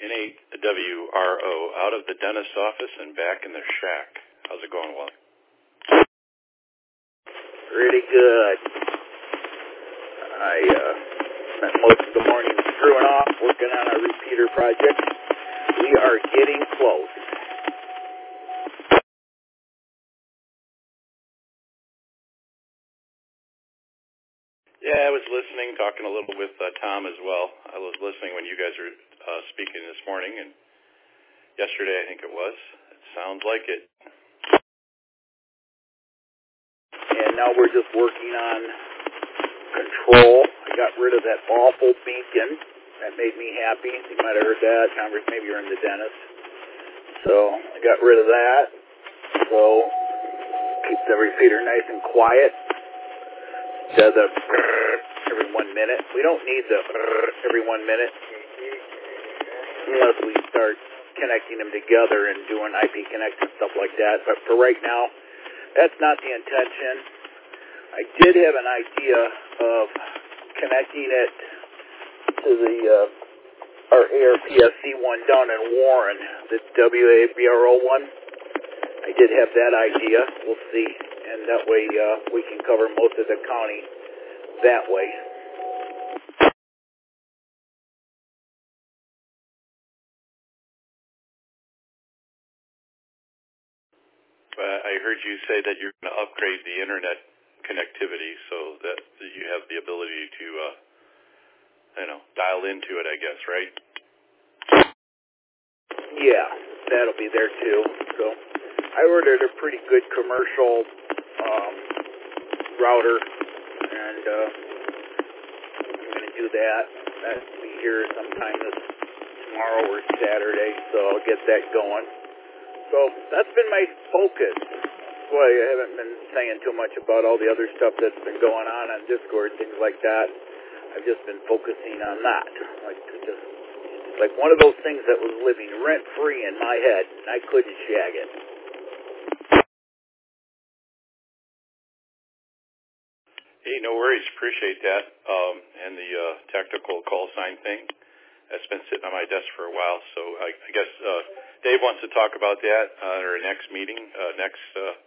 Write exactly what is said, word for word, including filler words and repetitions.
N eight W R O, out of the dentist's office and back in the shack. How's it going, Wally? Pretty good. I uh, spent most of the morning screwing off, working on our repeater project. We are getting close. Yeah, I was listening, talking a little with uh, Tom as well. I was listening when you guys were uh, speaking this morning, and yesterday I think it was. It sounds like it. And now we're just working on control. I got rid of that awful beacon. That made me happy. You might have heard that. Converse, maybe you're in the dentist. So I got rid of that. So keeps the repeater nice and quiet. Does a every one minute. We don't need the every one minute unless we start connecting them together and doing I P connect and stuff like that. But for right now, that's not the intention. I did have an idea of connecting it to the uh, our A R P S C one down in Warren, the W A B R O one. I did have that idea. We'll see. And that way uh, we can cover most of the county that way. Uh, I heard you say that you're going to upgrade the internet connectivity so that you have the ability to, uh, you know, dial into it, I guess, right? Yeah, that'll be there too. So I ordered a pretty good commercial um, router, and uh, I'm going to do that. That'll be here sometime this tomorrow or Saturday, so I'll get that going. So that's been my focus. That's why I haven't been saying too much about all the other stuff that's been going on on Discord, things like that. I've just been focusing on that. Like just like one of those things that was living rent-free in my head, and I couldn't shag it. Hey, no worries. Appreciate that. Um, and the uh, tactical call sign thing. That's been sitting on my desk for a while, so I, I guess uh, Dave wants to talk about that uh, at our next meeting, uh, next uh,